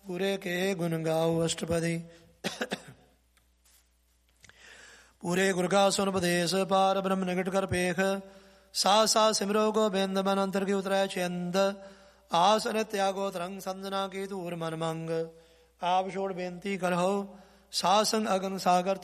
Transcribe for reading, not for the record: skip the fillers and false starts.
ਪੂਰੇ ਕੇ ਗੁਣ ਗਾਓ ਅਸ਼ਟਪਦੀ। ਪੂਰੇ ਗੁਰ ਕਾ ਸੁਨ ਉਪਦੇਸ਼ ਪਾਰ ਬ੍ਰਹਮ ਨਿਕਟ ਕਰ ਪੇਖ। ਸਾਥ ਸਾਥ ਸਿਮਰੋ ਗੋਬਿੰਦ ਮਨ ਅੰਤਰ ਕੀ ਉਤਰੈ ਚਿੰਦ। ਆਸਨ ਤਿਆਗੋ ਤਰੰਗ ਸੰਜਨਾ ਕੀ ਧੂਰ ਮਨ ਮੰਗ। ਆਪ ਛੋੜ ਬੇਨਤੀ ਕਰਹੁ ਸਾਧ ਸੰਗ ਅਗਨ ਸਾਗਰ